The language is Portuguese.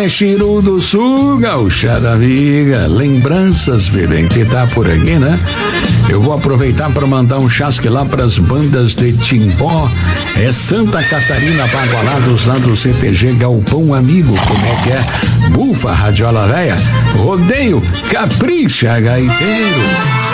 Chiru do Sul, gauchada amiga, lembranças, Vivente, tá por aqui, né? Eu vou aproveitar para mandar um chasque lá pras bandas de Timbó, Santa Catarina, Bagualados, lá do CTG Galpão Amigo, como é que é? Bufa, Radiola Véia, Rodeio, Capricha, Gaiteiro.